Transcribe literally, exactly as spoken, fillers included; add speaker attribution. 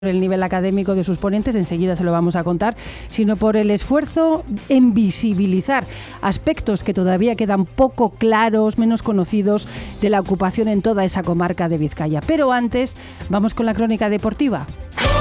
Speaker 1: el nivel académico de sus ponentes, enseguida se lo vamos a contar, sino por el esfuerzo en visibilizar aspectos que todavía quedan poco claros, menos conocidos de la ocupación en toda esa comarca de Vizcaya. Pero antes, vamos con la crónica deportiva.